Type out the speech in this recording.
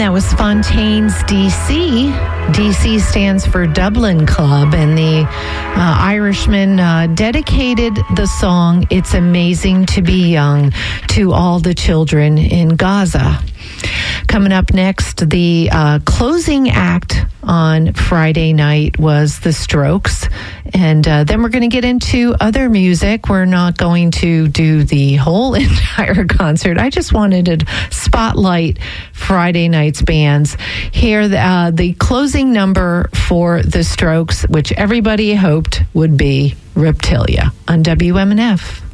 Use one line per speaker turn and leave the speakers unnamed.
That was Fontaine's DC. DC stands for Dublin Club, and the Irishman dedicated the song "It's Amazing to Be Young" to all the children in Gaza. Coming up next, the closing act on Friday night was The Strokes. And then we're going to get into other music. We're not going to do the whole entire concert. I just wanted to spotlight Friday night's bands. Here, the closing number for The Strokes, which everybody hoped would be Reptilia on WMNF.